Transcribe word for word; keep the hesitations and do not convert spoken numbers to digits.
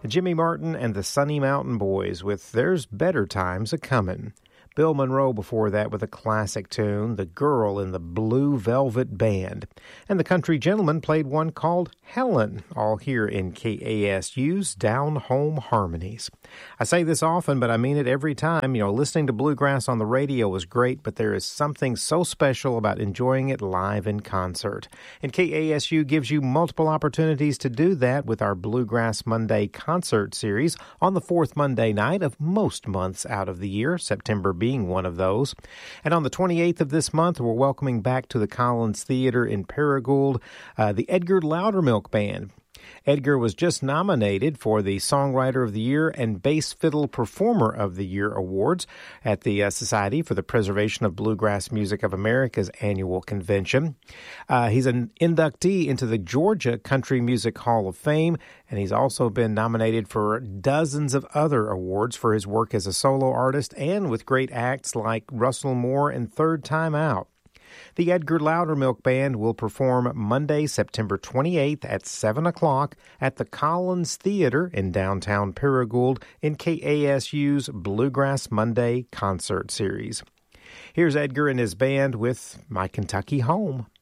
Jimmy Martin and the Sunny Mountain Boys with There's Better Times A-Comin'. Bill Monroe before that with a classic tune, The Girl in the Blue Velvet Band. And the Country Gentlemen played one called Helen, all here in K A S U's Down Home Harmonies. I say this often, but I mean it every time. You know, listening to bluegrass on the radio is great, but there is something so special about enjoying it live in concert. And K A S U gives you multiple opportunities to do that with our Bluegrass Monday concert series on the fourth Monday night of most months out of the year, September being one of those. And on the twenty-eighth of this month, we're welcoming back to the Collins Theater in Paragould uh, the Edgar Loudermilk Band. Edgar was just nominated for the Songwriter of the Year and Bass Fiddle Performer of the Year awards at the uh, Society for the Preservation of Bluegrass Music of America's annual convention. Uh, he's an inductee into the Georgia Country Music Hall of Fame, and he's also been nominated for dozens of other awards for his work as a solo artist and with great acts like Russell Moore and Third Time Out. The Edgar Loudermilk Band will perform Monday, September twenty-eighth at seven o'clock at the Collins Theater in downtown Paragould in K A S U's Bluegrass Monday concert series. Here's Edgar and his band with My Kentucky Home.